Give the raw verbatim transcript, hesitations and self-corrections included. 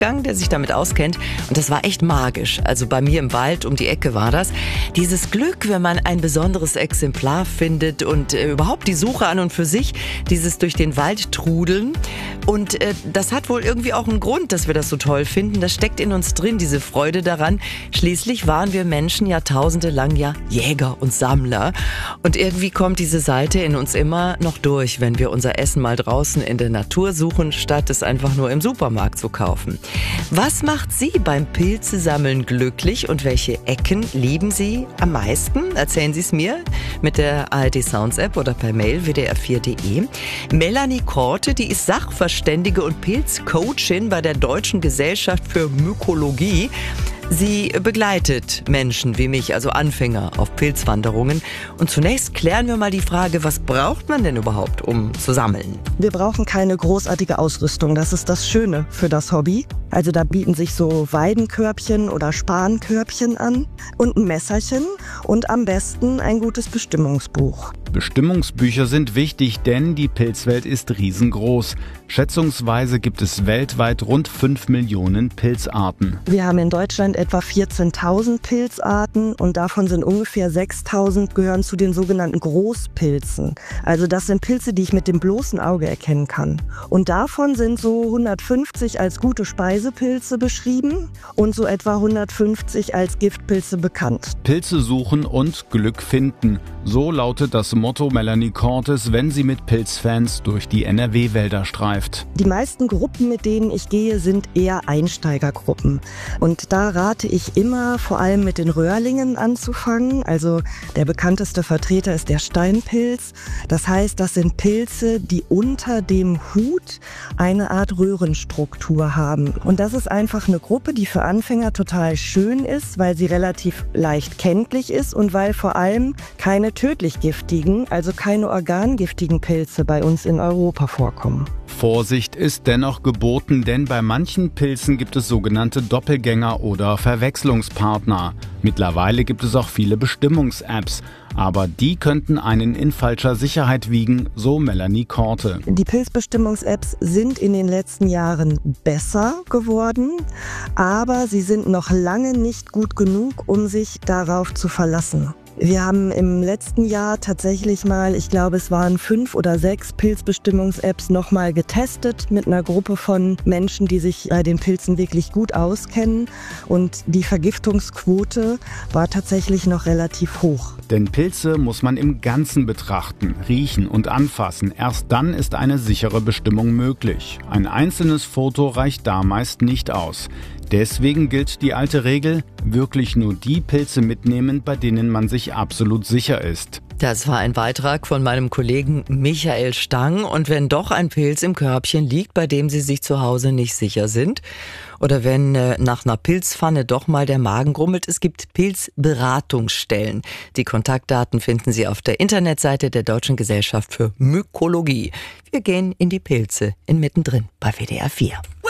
gegangen, der sich damit auskennt. Und das war echt magisch. Also bei mir im Wald um die Ecke war das. Dieses Glück, wenn man ein besonderes Exemplar findet und äh, überhaupt die Suche an und für sich, dieses durch den Wald trudeln. Und äh, das hat wohl irgendwie auch einen Grund, dass wir das so toll finden. Das steckt in uns drin, diese Freude daran. Schließlich waren wir Menschen Jahrtausende lang ja Jäger und Sammler. Und irgendwie kommt diese Seite in uns immer noch durch, wenn wir unser Essen mal draußen in der Natur suchen, statt es einfach nur im Supermarkt zu kaufen. Was macht Sie beim Pilzesammeln glücklich und welche Ecken lieben Sie am meisten? Erzählen Sie es mir mit der A R D Sounds App oder per Mail w d r vier punkt d e. Melanie Korte, die ist Sachverständige und Pilzcoachin bei der Deutschen Gesellschaft für Mykologie. Sie begleitet Menschen wie mich, also Anfänger auf Pilzwanderungen. Und zunächst klären wir mal die Frage, was braucht man denn überhaupt, um zu sammeln? Wir brauchen keine großartige Ausrüstung. Das ist das Schöne für das Hobby. Also da bieten sich so Weidenkörbchen oder Spankörbchen an und ein Messerchen und am besten ein gutes Bestimmungsbuch. Bestimmungsbücher sind wichtig, denn die Pilzwelt ist riesengroß. Schätzungsweise gibt es weltweit rund fünf Millionen Pilzarten. Wir haben in Deutschland etwa vierzehntausend Pilzarten und davon sind ungefähr sechstausend gehören zu den sogenannten Großpilzen. Also das sind Pilze, die ich mit dem bloßen Auge erkennen kann. Und davon sind so hundertfünfzig als gute Speisepilze beschrieben und so etwa hundertfünfzig als Giftpilze bekannt. Pilze suchen und Glück finden. So lautet das Motto Melanie Kortes, wenn sie mit Pilzfans durch die N R W-Wälder streift. Die meisten Gruppen, mit denen ich gehe, sind eher Einsteigergruppen. Und da rate ich immer, vor allem mit den Röhrlingen anzufangen. Also der bekannteste Vertreter ist der Steinpilz. Das heißt, das sind Pilze, die unter dem Hut eine Art Röhrenstruktur haben. Und das ist einfach eine Gruppe, die für Anfänger total schön ist, weil sie relativ leicht kenntlich ist und weil vor allem keine tödlich giftigen, also keine organgiftigen Pilze bei uns in Europa vorkommen. Vorsicht ist dennoch geboten, denn bei manchen Pilzen gibt es sogenannte Doppelgänger oder Verwechslungspartner. Mittlerweile gibt es auch viele Bestimmungs-Apps, aber die könnten einen in falscher Sicherheit wiegen, so Melanie Korte. Die Pilzbestimmungs-Apps sind in den letzten Jahren besser geworden, aber sie sind noch lange nicht gut genug, um sich darauf zu verlassen. Wir haben im letzten Jahr tatsächlich mal, ich glaube es waren fünf oder sechs Pilzbestimmungs-Apps nochmal getestet mit einer Gruppe von Menschen, die sich bei den Pilzen wirklich gut auskennen. Und die Vergiftungsquote war tatsächlich noch relativ hoch. Denn Pilze muss man im Ganzen betrachten, riechen und anfassen. Erst dann ist eine sichere Bestimmung möglich. Ein einzelnes Foto reicht da meist nicht aus. Deswegen gilt die alte Regel, wirklich nur die Pilze mitnehmen, bei denen man sich absolut sicher ist. Das war ein Beitrag von meinem Kollegen Michael Stang. Und wenn doch ein Pilz im Körbchen liegt, bei dem Sie sich zu Hause nicht sicher sind, oder wenn äh, nach einer Pilzpfanne doch mal der Magen grummelt, es gibt Pilzberatungsstellen. Die Kontaktdaten finden Sie auf der Internetseite der Deutschen Gesellschaft für Mykologie. Wir gehen in die Pilze in Mittendrin bei W D R vier.